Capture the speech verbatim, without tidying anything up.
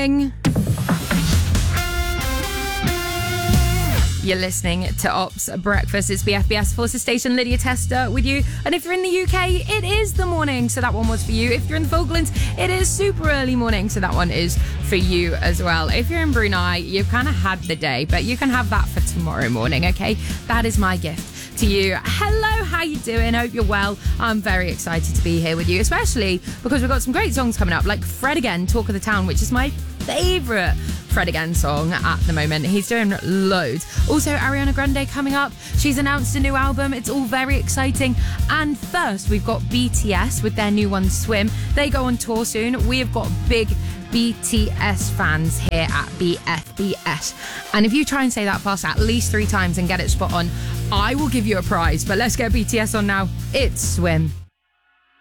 morning. You're listening to Ops Breakfast. It's B F B S Forces Station, Lydia Tester with you. And if you're in the U K, it is the morning, so that one was for you. If you're in the Falklands, it is super early morning, so that one is for you as well. If you're in Brunei, you've kind of had the day, but you can have that for tomorrow morning, okay? That is my gift to you. Hello, how you doing? Hope you're well. I'm very excited to be here with you, especially because we've got some great songs coming up, like Fred Again, Talk of the Town, which is my favourite Fred Again song at the moment. He's doing loads. Also, Ariana Grande coming up. She's announced a new album. It's all very exciting. And first, we've got B T S with their new one, Swim. They go on tour soon. We have got big B T S fans here at B F B S. And if you try and say that fast at least three times and get it spot on, I will give you a prize. But let's get B T S on now. It's Swim.